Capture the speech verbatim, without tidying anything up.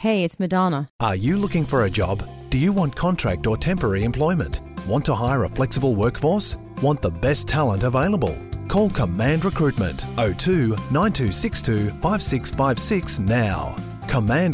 Hey, it's Madonna. Are you looking for a job? Do you want contract or temporary employment? Want to hire a flexible workforce? Want the best talent available? Call Command Recruitment oh two nine two six two five six five six now. Command